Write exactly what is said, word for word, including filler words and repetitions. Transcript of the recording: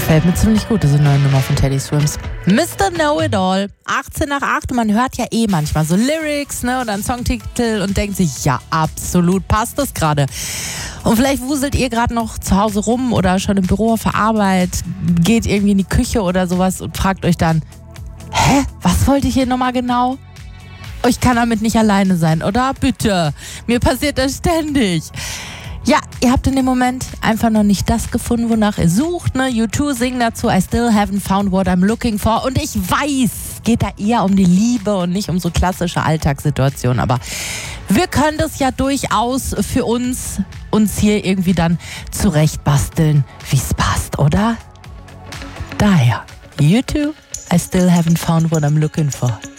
Gefällt mir ziemlich gut, diese neue Nummer von Teddy Swims. Mister Know-It-All, achtzehn nach acht. Man hört ja eh manchmal so Lyrics, ne, oder einen Songtitel und denkt sich, ja, absolut passt das gerade. Und vielleicht wuselt ihr gerade noch zu Hause rum oder schon im Büro auf der Arbeit, geht irgendwie in die Küche oder sowas und fragt euch dann, hä, was wollte ich hier nochmal genau? Ich kann damit nicht alleine sein, oder? Bitte, mir passiert das ständig. Ja, ihr habt in dem Moment einfach noch nicht das gefunden, wonach ihr sucht. Ne? U zwei singen dazu, I still haven't found what I'm looking for. Und ich weiß, es geht da eher um die Liebe und nicht um so klassische Alltagssituationen. Aber wir können das ja durchaus für uns, uns hier irgendwie dann zurechtbasteln, wie es passt, oder? Daher, U zwei, I still haven't found what I'm looking for.